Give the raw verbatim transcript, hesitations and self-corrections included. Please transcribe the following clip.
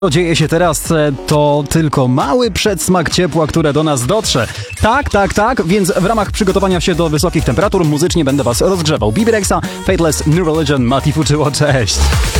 Co dzieje się teraz, to tylko mały przedsmak ciepła, które do nas dotrze. Tak, tak, tak, więc w ramach przygotowania się do wysokich temperatur muzycznie będę was rozgrzewał. Bibi Rexha, Fateless, New Religion, Mati Fuczyło, cześć!